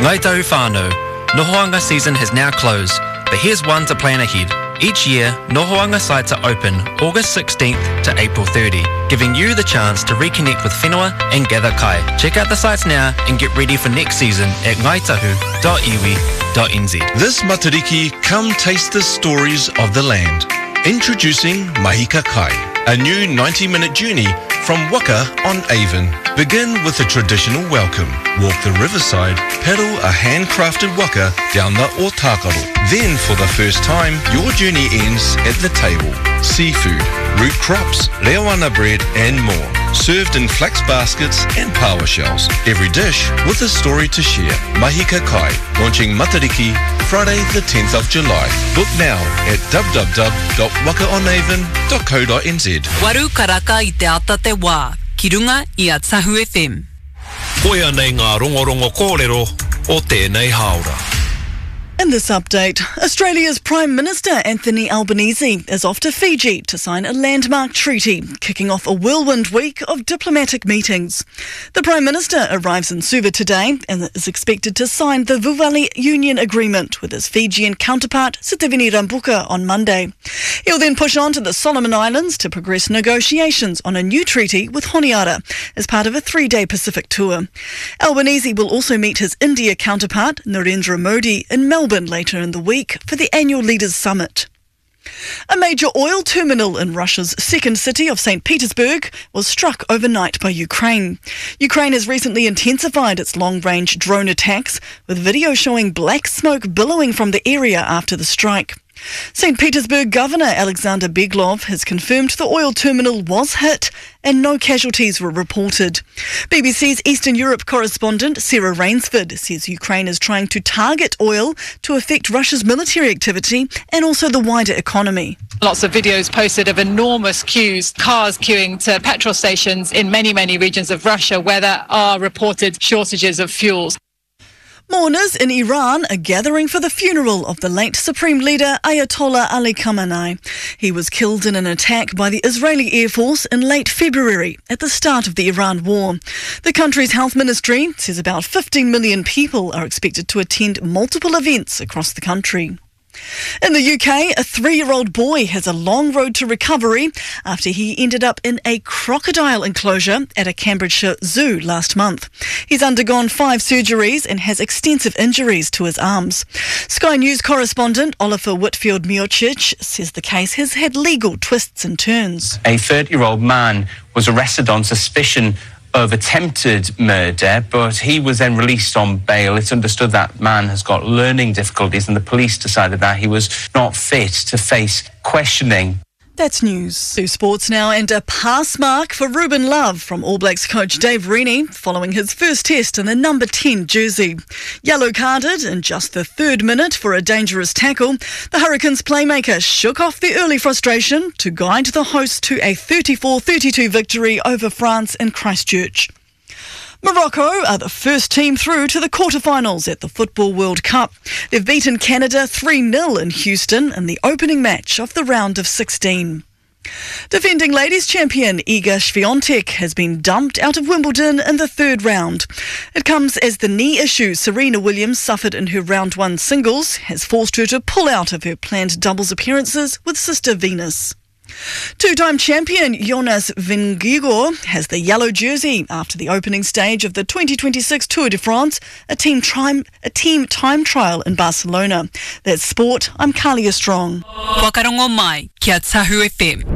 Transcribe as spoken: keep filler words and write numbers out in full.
Ngai tahu whānau, Nohoanga season has now closed, but here's one to plan ahead. Each year, Nohoanga sites are open August sixteenth to April thirtieth, giving you the chance to reconnect with whenua and gather kai. Check out the sites now and get ready for next season at ngaitahu dot iwi dot n z. This Matariki, come taste the stories of the land. Introducing Mahika Kai, a new ninety minute journey from Waka on Avon. Begin with a traditional welcome. Walk the riverside, paddle a handcrafted waka down the Otakaro. Then, for the first time, your journey ends at the table. Seafood, root crops, leoana bread and more. Served in flax baskets and paua shells. Every dish with a story to share. Mahika Kai, launching Matariki Friday the tenth of July. Book now at w w w dot waka on avon dot co dot n z. Waru karaka i te ata te wā, ki runga i a Tahu F M. Koia nei ngā rongorongo kōrero o tēnei haora. In this update, Australia's Prime Minister Anthony Albanese is off to Fiji to sign a landmark treaty, kicking off a whirlwind week of diplomatic meetings. The Prime Minister arrives in Suva today and is expected to sign the Vuvali Union Agreement with his Fijian counterpart Sitiveni Rabuka on Monday. He'll then push on to the Solomon Islands to progress negotiations on a new treaty with Honiara as part of a three-day Pacific tour. Albanese will also meet his India counterpart Narendra Modi in Melbourne later in the week for the annual Leaders Summit. A major oil terminal in Russia's second city of Saint Petersburg was struck overnight by Ukraine. Ukraine has recently intensified its long-range drone attacks, with video showing black smoke billowing from the area after the strike. Saint Petersburg Governor Alexander Beglov has confirmed the oil terminal was hit and no casualties were reported. B B C's Eastern Europe correspondent Sarah Rainsford says Ukraine is trying to target oil to affect Russia's military activity and also the wider economy. Lots of videos posted of enormous queues, cars queuing to petrol stations in many, many regions of Russia where there are reported shortages of fuels. Mourners in Iran are gathering for the funeral of the late Supreme Leader Ayatollah Ali Khamenei. He was killed in an attack by the Israeli Air Force in late February at the start of the Iran war. The country's health ministry says about fifteen million people are expected to attend multiple events across the country. In the U K, a three-year-old boy has a long road to recovery after he ended up in a crocodile enclosure at a Cambridgeshire zoo last month. He's undergone five surgeries and has extensive injuries to his arms. Sky News correspondent Oliver Whitfield-Miocic says the case has had legal twists and turns. A thirty-year-old man was arrested on suspicion of attempted murder, but he was then released on bail. It's understood that man has got learning difficulties and the police decided that he was not fit to face questioning. That's news. To sports now, and a pass mark for Ruben Love from All Blacks coach Dave Rennie following his first test in the number ten jersey. Yellow carded in just the third minute for a dangerous tackle, the Hurricanes playmaker shook off the early frustration to guide the hosts to a thirty-four thirty-two victory over France in Christchurch. Morocco are the first team through to the quarterfinals at the Football World Cup. They've beaten Canada three nil in Houston in the opening match of the round of sixteen. Defending ladies champion Iga Swiatek has been dumped out of Wimbledon in the third round. It comes as the knee issue Serena Williams suffered in her round one singles has forced her to pull out of her planned doubles appearances with sister Venus. Two-time champion Jonas Vingegaard has the yellow jersey after the opening stage of the twenty twenty-six Tour de France, a team, tri- a team time trial in Barcelona. That's sport. I'm Kalia Strong. Wakarongo mai, kia Tahu F M.